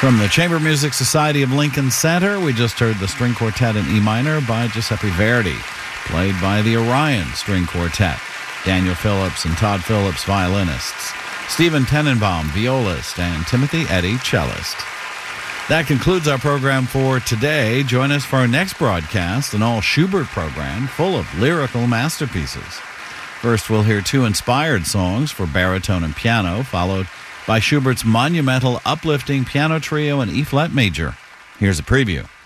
From the Chamber Music Society of Lincoln Center, we just heard the String Quartet in E minor by Giuseppe Verdi, played by the Orion String Quartet, Daniel Phillips and Todd Phillips, violinists, Stephen Tenenbaum, violist, and Timothy Eddy, cellist. That concludes our program for today. Join us for our next broadcast, an all Schubert program full of lyrical masterpieces. First, we'll hear two inspired songs for baritone and piano, followed by Schubert's monumental uplifting piano trio in E-flat major. Here's a preview.